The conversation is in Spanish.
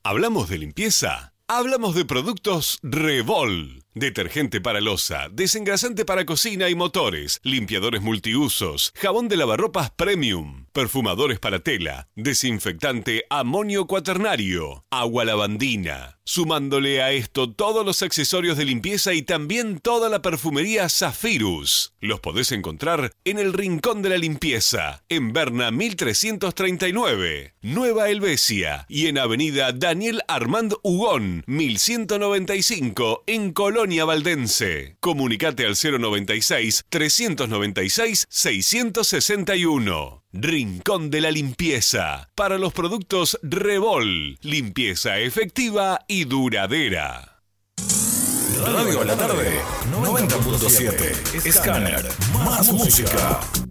¿Hablamos de limpieza? Hablamos de productos Revol. Detergente para loza, desengrasante para cocina y motores, limpiadores multiusos, jabón de lavarropas premium, perfumadores para tela, desinfectante amonio cuaternario, agua lavandina. Sumándole a esto todos los accesorios de limpieza y también toda la perfumería Zafirus. Los podés encontrar en el Rincón de la Limpieza, en Berna 1339, Nueva Helvecia, y en Avenida Daniel Armand Hugón 1195, en Colonia Valdense. Comunicate al 096-396-661. Rincón de la Limpieza. Para los productos Revol. Limpieza efectiva y duradera. Radio a la tarde 90.7. Escáner. Más música.